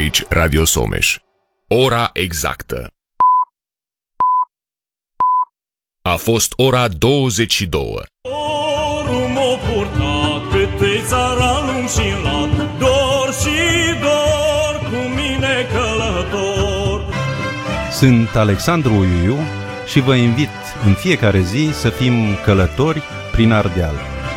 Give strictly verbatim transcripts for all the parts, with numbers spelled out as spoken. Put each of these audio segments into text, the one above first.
Aici Radio Someș. Ora exactă. A fost ora douăzeci și două. Dorul m-a purtat pe țara lung și lat, dor și dor cu mine călător. Sunt Alexandru Uiuiu și vă invit în fiecare zi să fim călători prin Ardeal.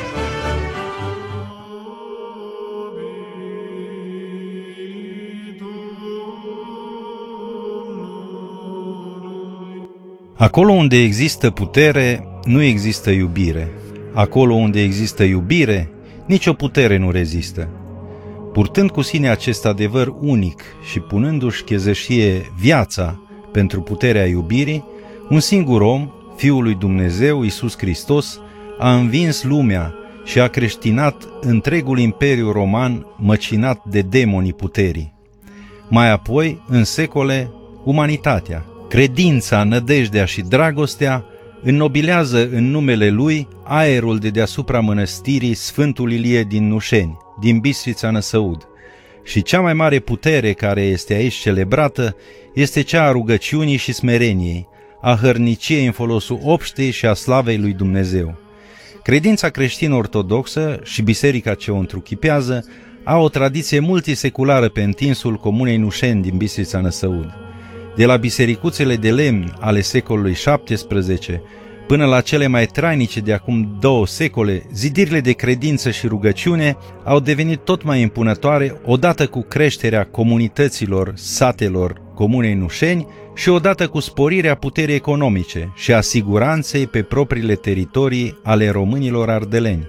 Acolo unde există putere, nu există iubire. Acolo unde există iubire, nicio putere nu rezistă. Purtând cu sine acest adevăr unic și punându-și chezășie viața pentru puterea iubirii, un singur om, Fiul lui Dumnezeu, Iisus Hristos, a învins lumea și a creștinat întregul imperiu roman măcinat de demonii puterii. Mai apoi, în secole, umanitatea. Credința, nădejdea și dragostea înnobilează în numele lui aerul de deasupra mănăstirii Sfântul Ilie din Nușeni, din Bistrița Năsăud. Și cea mai mare putere care este aici celebrată este cea a rugăciunii și smereniei, a hărniciei în folosul obștei și a slavei lui Dumnezeu. Credința creștin-ortodoxă și biserica ce o întruchipează au o tradiție multiseculară pe întinsul comunei Nușeni din Bistrița Năsăud. De la bisericuțele de lemn ale secolului șaptesprezece până la cele mai trainice de acum două secole, zidirile de credință și rugăciune au devenit tot mai impunătoare odată cu creșterea comunităților satelor comunei Nușeni și odată cu sporirea puterii economice și a siguranței pe propriile teritorii ale românilor ardeleni.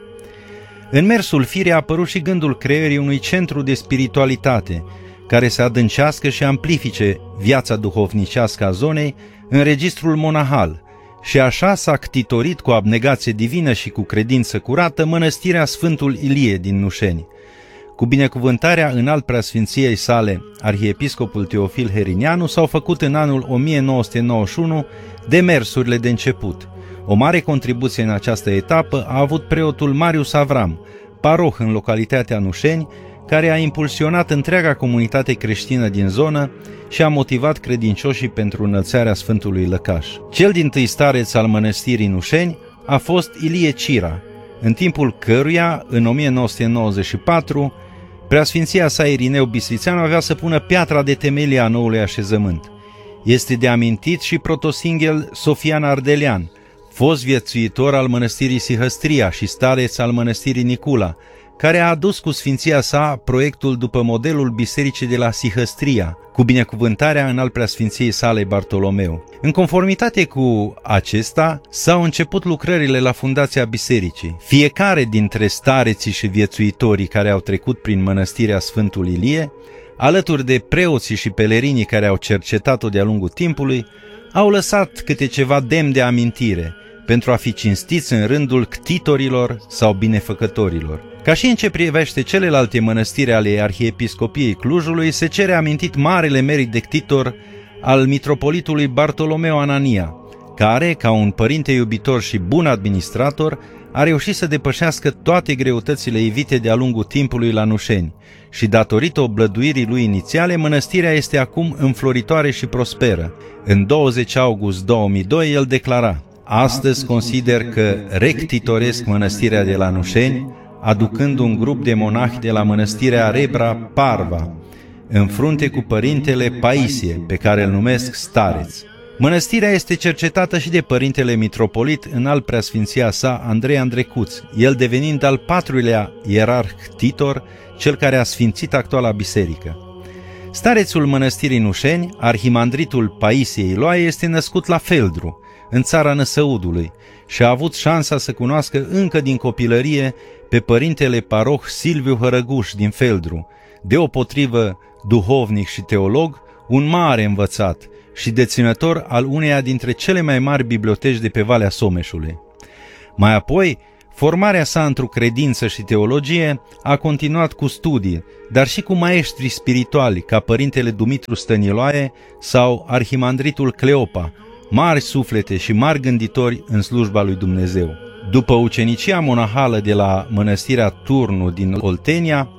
În mersul firii a apărut și gândul creării unui centru de spiritualitate care să adâncească și amplifice viața duhovnicească a zonei în registrul monahal, și așa s-a ctitorit cu abnegație divină și cu credință curată mănăstirea Sfântul Ilie din Nușeni. Cu binecuvântarea înalt preasfinției sale, arhiepiscopul Teofil Herinianu, s-au făcut în anul o mie nouă sute nouăzeci și unu demersurile de început. O mare contribuție în această etapă a avut preotul Marius Avram, paroh în localitatea Nușeni, care a impulsionat întreaga comunitate creștină din zonă și a motivat credincioșii pentru înălțarea Sfântului Lăcaș. Cel dintâi stareț al mănăstirii Nușeni a fost Ilie Cira, în timpul căruia, în o mie nouă sute nouăzeci și patru, preasfinția sa Irineu Bistrițeanu avea să pună piatra de temelie a noului așezământ. Este de amintit și protosinghel Sofian Ardelean, fost viețuitor al mănăstirii Sihăstria și stareț al mănăstirii Nicula, care a adus cu sfinția sa proiectul după modelul bisericii de la Sihăstria, cu binecuvântarea înalt preasfinției sale Bartolomeu. În conformitate cu acesta, s-au început lucrările la fundația bisericii. Fiecare dintre stareții și viețuitorii care au trecut prin mănăstirea Sfântul Ilie, alături de preoții și pelerinii care au cercetat-o de-a lungul timpului, au lăsat câte ceva demn de amintire, pentru a fi cinstiți în rândul ctitorilor sau binefăcătorilor. Ca și în ce privește celelalte mănăstiri ale Arhiepiscopiei Clujului, se cere amintit marele merit de ctitor al mitropolitului Bartolomeu Anania, care, ca un părinte iubitor și bun administrator, a reușit să depășească toate greutățile ivite de-a lungul timpului la Nușeni și, datorită oblăduirii lui inițiale, mănăstirea este acum înfloritoare și prosperă. În douăzeci august două mii doi, el declara: "Astăzi consider că rectitoresc mănăstirea de la Nușeni, aducând un grup de monahi de la mănăstirea Rebra Parva, în frunte cu părintele Paisie, pe care îl numesc stareț." Mănăstirea este cercetată și de părintele mitropolit înalt preasfinția sa Andrei Andrecuț, el devenind al patrulea ierarh titor, cel care a sfințit actuala biserică. Starețul mănăstirii Nușeni, arhimandritul Paisie Iloae, este născut la Feldru, în țara Năsăudului, și a avut șansa să cunoască încă din copilărie pe părintele paroh Silviu Hărăguș din Feldru, deopotrivă duhovnic și teolog, un mare învățat și deținător al uneia dintre cele mai mari biblioteci de pe Valea Someșului. Mai apoi, formarea sa într-o credință și teologie a continuat cu studii, dar și cu maestri spirituali ca părintele Dumitru Stăniloae sau arhimandritul Cleopa, mari suflete și mari gânditori în slujba lui Dumnezeu. După ucenicia monahală de la mănăstirea Turnu din Oltenia,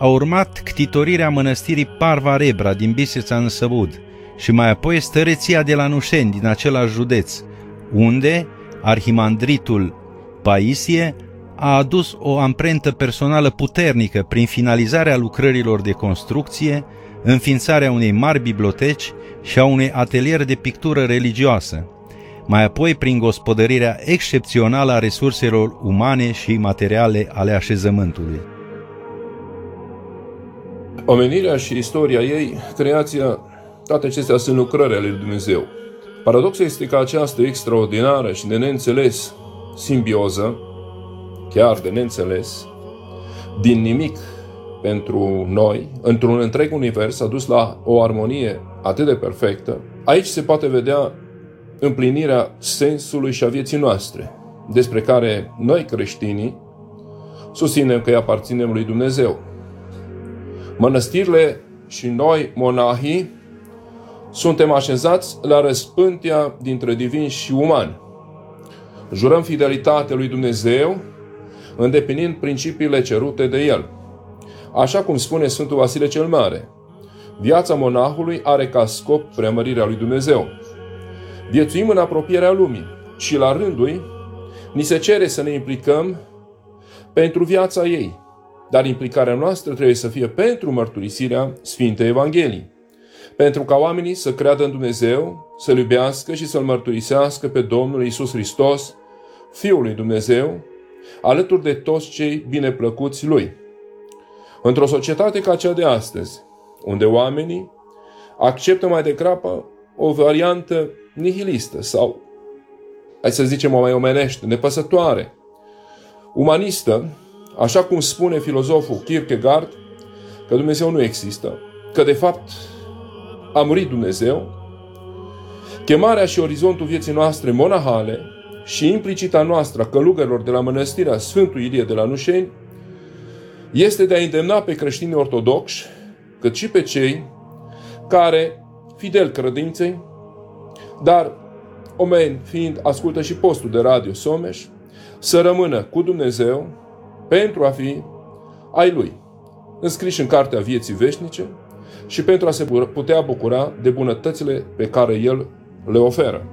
a urmat ctitorirea mănăstirii Parva Rebra din Bistrița în Săud și mai apoi stăreția de la Nușeni din același județ, unde arhimandritul Paisie a adus o amprentă personală puternică prin finalizarea lucrărilor de construcție, înființarea unei mari biblioteci și a unui atelier de pictură religioasă, mai apoi prin gospodărirea excepțională a resurselor umane și materiale ale așezământului. Omenirea și istoria ei, creația, toate acestea sunt lucrări ale lui Dumnezeu. Paradoxul este că această extraordinară și de neînțeles simbioză, chiar de neînțeles, din nimic pentru noi, într-un întreg univers, a dus la o armonie atât de perfectă. Aici se poate vedea împlinirea sensului și a vieții noastre, despre care noi creștinii susținem că îi aparținem lui Dumnezeu. Mănăstirile și noi, monahii, suntem așezați la răspântia dintre divini și umani. Jurăm fidelitate lui Dumnezeu, îndeplinind principiile cerute de El. Așa cum spune Sfântul Vasile cel Mare, viața monahului are ca scop preamărirea lui Dumnezeu. Viețuim în apropierea lumii și la rândul ei ni se cere să ne implicăm pentru viața ei, dar implicarea noastră trebuie să fie pentru mărturisirea Sfintei Evangheliei, pentru ca oamenii să creadă în Dumnezeu, să-L iubească și să-L mărturisească pe Domnul Iisus Hristos, Fiul lui Dumnezeu, alături de toți cei bineplăcuți Lui. Într-o societate ca cea de astăzi, unde oamenii acceptă mai degrabă o variantă nihilistă sau, hai să zicem, o mai omenește, nepăsătoare, umanistă, așa cum spune filozoful Kierkegaard, că Dumnezeu nu există, că de fapt a murit Dumnezeu, chemarea și orizontul vieții noastre monahale și implicita noastră a călugărilor de la mănăstirea Sfântul Ilie de la Nușeni este de a îndemna pe creștinii ortodoxi, cât și pe cei care, fidel credinței, dar omeni fiind, ascultă și postul de radio Someș, să rămână cu Dumnezeu pentru a fi ai Lui, înscriși în Cartea Vieții Veșnice și pentru a se putea bucura de bunătățile pe care El le oferă.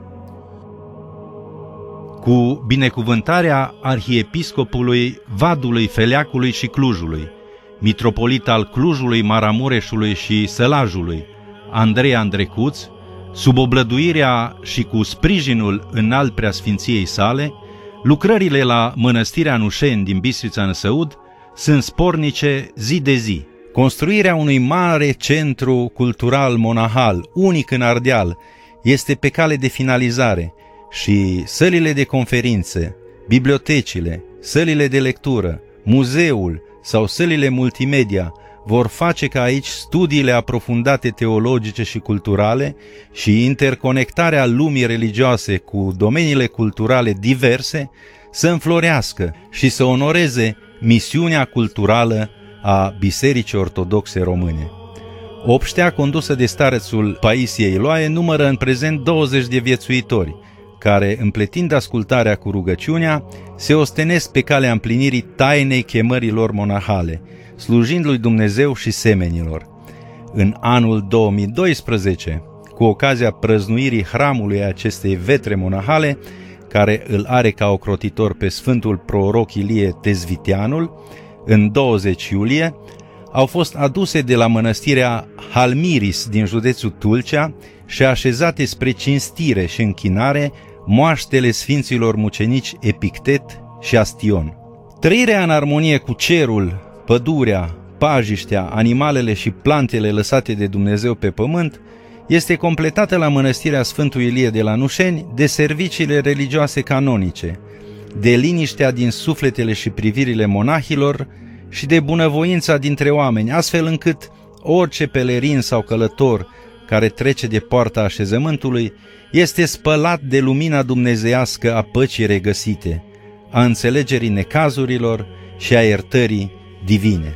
Cu binecuvântarea arhiepiscopului Vadului, Feleacului și Clujului, mitropolit al Clujului, Maramureșului și Sălajului, Andrei Andrecuț, sub oblăduirea și cu sprijinul înalt preasfinției sale, lucrările la Mănăstirea Nușeni din Bistrița în Săud sunt spornice zi de zi. Construirea unui mare centru cultural monahal, unic în Ardeal, este pe cale de finalizare și sălile de conferințe, bibliotecile, sălile de lectură, muzeul sau sălile multimedia vor face ca aici studiile aprofundate teologice și culturale și interconectarea lumii religioase cu domeniile culturale diverse să înflorească și să onoreze misiunea culturală a Bisericii Ortodoxe Române. Obștea condusă de starețul Paisie Iloae numără în prezent douăzeci de viețuitori, care, împletind ascultarea cu rugăciunea, se ostenesc pe calea împlinirii tainei chemărilor monahale, slujind lui Dumnezeu și semenilor. În anul două mii doisprezece, cu ocazia prăznuirii hramului acestei vetre monahale, care îl are ca ocrotitor pe Sfântul Proroc Ilie Tezviteanul, în douăzeci iulie, au fost aduse de la mănăstirea Halmiris din județul Tulcea și așezate spre cinstire și închinare moaștele sfinților mucenici Epictet și Astion. Trăirea în armonie cu cerul, pădurea, pajiștea, animalele și plantele lăsate de Dumnezeu pe pământ este completată la mănăstirea Sfântul Ilie de la Nușeni de serviciile religioase canonice, de liniștea din sufletele și privirile monahilor și de bunăvoința dintre oameni, astfel încât orice pelerin sau călător care trece de poarta așezământului este spălat de lumina dumnezeiască a păcii regăsite, a înțelegerii necazurilor și a iertării divine.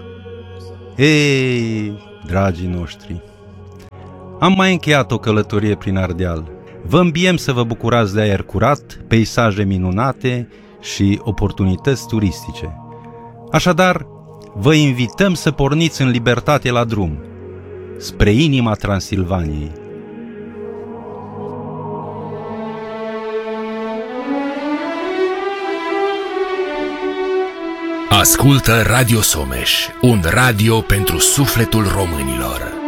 Ei, dragii noștri, am mai încheiat o călătorie prin Ardeal. Vă îmbiem să vă bucurați de aer curat, peisaje minunate și oportunități turistice. Așadar, Vă invităm să porniți în libertate la drum, spre inima Transilvaniei. Ascultă Radio Someș, un radio pentru sufletul românilor.